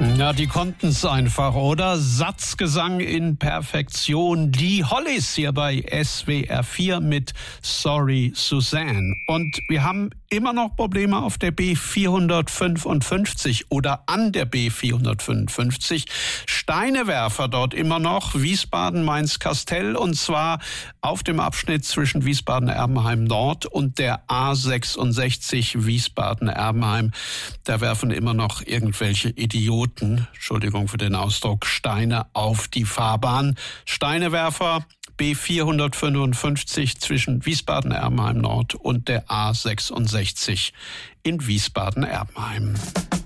Ja, die konnten es einfach, oder? Satzgesang in Perfektion. Die Hollies hier bei SWR 4 mit Sorry Suzanne. Und wir haben immer noch Probleme auf der B455 oder an der B455. Steinewerfer dort immer noch, Wiesbaden-Mainz-Kastell, und zwar auf dem Abschnitt zwischen Wiesbaden-Erbenheim Nord und der A66 Wiesbaden-Erbenheim. Da werfen immer noch irgendwelche Idioten, Entschuldigung für den Ausdruck, Steine auf die Fahrbahn. Steinewerfer B455 zwischen Wiesbaden-Erbenheim Nord und der A66 in Wiesbaden-Erbenheim.